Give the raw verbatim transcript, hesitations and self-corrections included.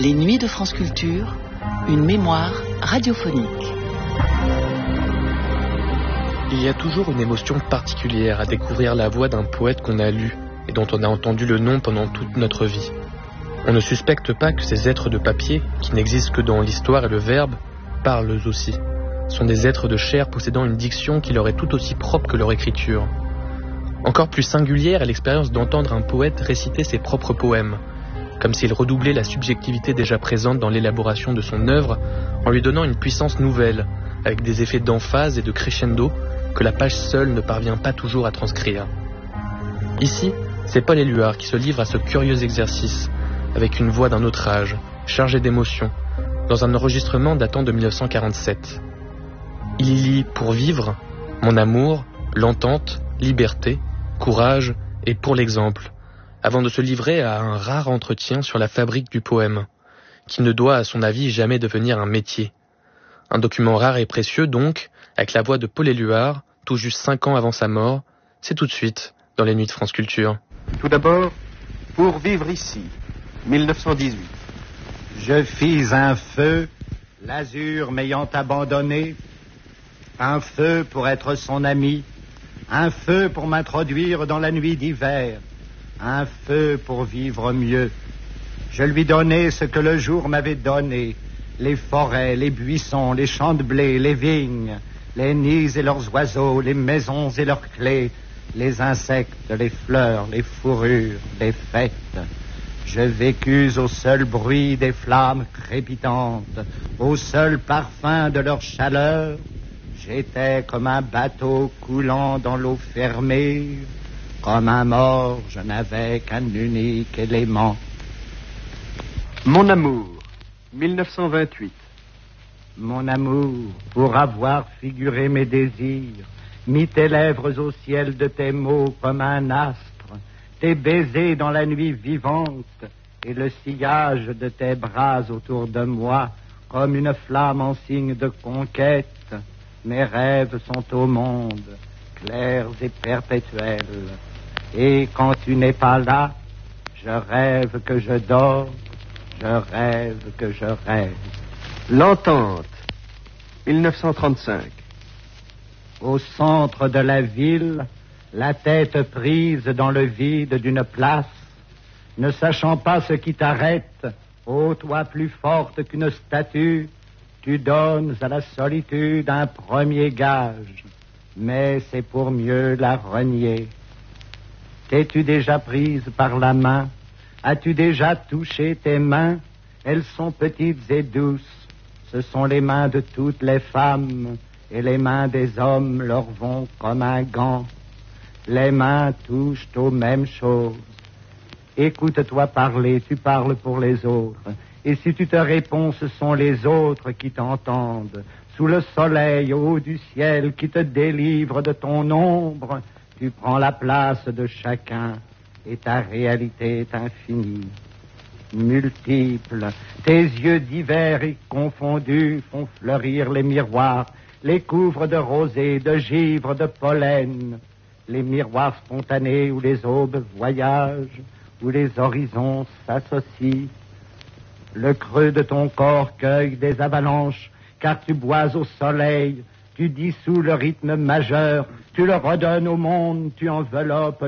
Les Nuits de France Culture, une mémoire radiophonique. Il y a toujours une émotion particulière à découvrir la voix d'un poète qu'on a lu et dont on a entendu le nom pendant toute notre vie. On ne suspecte pas que ces êtres de papier, qui n'existent que dans l'histoire et le verbe, parlent aussi. Sont des êtres de chair possédant une diction qui leur est tout aussi propre que leur écriture. Encore plus singulière est l'expérience d'entendre un poète réciter ses propres poèmes, comme s'il redoublait la subjectivité déjà présente dans l'élaboration de son œuvre en lui donnant une puissance nouvelle, avec des effets d'emphase et de crescendo que la page seule ne parvient pas toujours à transcrire. Ici, c'est Paul Éluard qui se livre à ce curieux exercice, avec une voix d'un autre âge, chargée d'émotion, dans un enregistrement datant de mille neuf cent quarante-sept. Il y lit « Pour vivre »,« Mon amour »,« L'entente »,« Liberté »,« Courage » et « Pour l'exemple », avant de se livrer à un rare entretien sur la fabrique du poème, qui ne doit, à son avis, jamais devenir un métier. Un document rare et précieux, donc, avec la voix de Paul Éluard, tout juste cinq ans avant sa mort, c'est tout de suite dans les Nuits de France Culture. Tout d'abord, Pour vivre ici, mille neuf cent dix-huit. Je fis un feu, l'azur m'ayant abandonné, un feu pour être son ami, un feu pour m'introduire dans la nuit d'hiver, un feu pour vivre mieux. Je lui donnai ce que le jour m'avait donné, les forêts, les buissons, les champs de blé, les vignes, les nids et leurs oiseaux, les maisons et leurs clés, les insectes, les fleurs, les fourrures, les fêtes. Je vécus au seul bruit des flammes crépitantes, au seul parfum de leur chaleur. J'étais comme un bateau coulant dans l'eau fermée. Comme un mort, je n'avais qu'un unique élément. Mon amour, mille neuf cent vingt-huit. Mon amour, pour avoir figuré mes désirs, mis tes lèvres au ciel de tes mots comme un astre, tes baisers dans la nuit vivante, et le sillage de tes bras autour de moi, comme une flamme en signe de conquête. Mes rêves sont au monde, clairs et perpétuels. Et quand tu n'es pas là, je rêve que je dors, je rêve que je rêve. L'entente, mille neuf cent trente-cinq. Au centre de la ville, la tête prise dans le vide d'une place, ne sachant pas ce qui t'arrête, ô toi plus forte qu'une statue, tu donnes à la solitude un premier gage, mais c'est pour mieux la renier. T'es-tu déjà prise par la main? As-tu déjà touché tes mains? Elles sont petites et douces. Ce sont les mains de toutes les femmes, et les mains des hommes leur vont comme un gant. Les mains touchent aux mêmes choses. Écoute-toi parler, tu parles pour les autres. Et si tu te réponds, ce sont les autres qui t'entendent. Sous le soleil, au haut du ciel, qui te délivre de ton ombre, tu prends la place de chacun, et ta réalité est infinie, multiple. Tes yeux divers et confondus font fleurir les miroirs, les couvrent de rosée, de givre, de pollen, les miroirs spontanés où les aubes voyagent, où les horizons s'associent. Le creux de ton corps cueille des avalanches, car tu bois au soleil, tu dissous le rythme majeur, tu le redonnes au monde, tu enveloppes